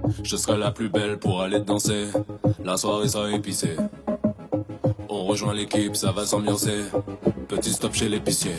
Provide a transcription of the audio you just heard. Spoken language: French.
Je serai la plus belle pour aller danser. La soirée sera épicée. On rejoint l'équipe, ça va s'ambiancer. Petit stop chez l'épicier.